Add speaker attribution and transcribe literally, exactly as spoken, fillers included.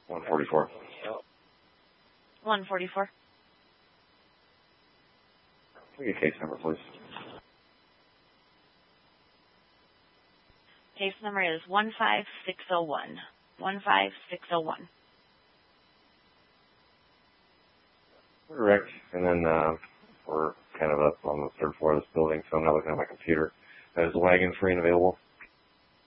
Speaker 1: one forty-four.
Speaker 2: one forty-four.
Speaker 1: Give me a case number, please.
Speaker 2: Case number is one five six zero one. one five six zero one.
Speaker 1: Correct. And then uh, we're kind of up on the third floor of this building, so I'm not looking at my computer. Is the wagon free and available?